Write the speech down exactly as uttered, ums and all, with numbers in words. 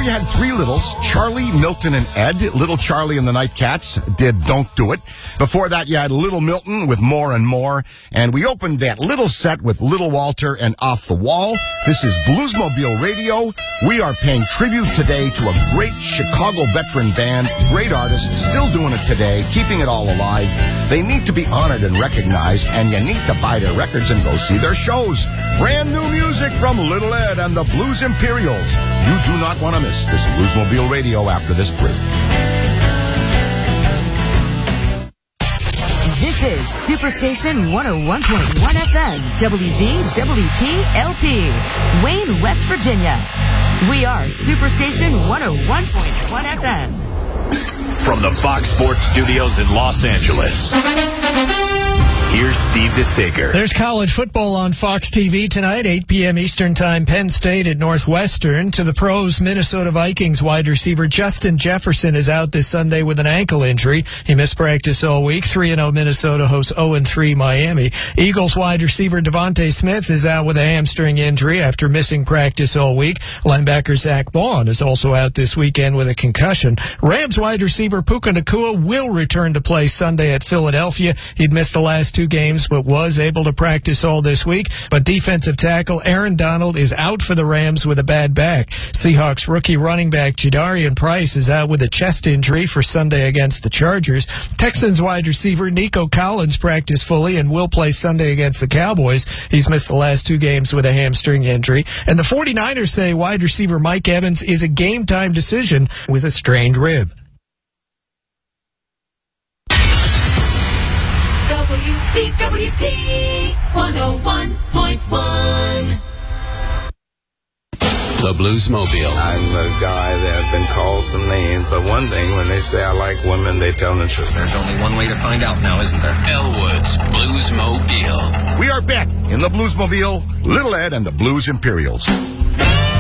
you had three littles, Charlie, Milton, and Ed. Little Charlie and the Nightcats did Don't Do It. Before that, you had Little Milton with More and More. And we opened that little set with Little Walter and Off the Wall. This is Bluesmobile Radio. We are paying tribute today to a great Chicago veteran band, great artists, still doing it today, keeping it all alive. They need to be honored and recognized, and you need to buy their records and go see their shows. Brand new music from Little Ed and the Blues Imperials. You do not want to miss this Bluesmobile Radio after this break. This is Superstation one oh one point one F M, W V W P L P, Wayne, West Virginia. We are Superstation one oh one point one F M. From the Fox Sports Studios in Los Angeles, here's Steve DeSager. There's college football on Fox T V tonight, eight p.m. Eastern Time. Penn State at Northwestern. To the pros, Minnesota Vikings wide receiver Justin Jefferson is out this Sunday with an ankle injury. He missed practice all week. three and oh Minnesota hosts oh and three Miami. Eagles wide receiver Devontae Smith is out with a hamstring injury after missing practice all week. Linebacker Zach Bond is also out this weekend with a concussion. Rams wide receiver Puka Nacua will return to play Sunday at Philadelphia. He'd missed the last two games, but was able to practice all this week. But defensive tackle Aaron Donald is out for the Rams with a bad back. Seahawks rookie running back Jadarian Price is out with a chest injury for Sunday against the Chargers. Texans wide receiver Nico Collins practiced fully and will play Sunday against the Cowboys. He's missed the last two games with a hamstring injury. And the 49ers say wide receiver Mike Evans is a game-time decision with a strained rib. W V W P one oh one point one. The Bluesmobile. I'm a guy that have been called some names, but one thing, when they say I like women, they tell the truth. There's only one way to find out now, isn't there? Elwood's Bluesmobile. We are back in the Bluesmobile, Little Ed and the Blues Imperials.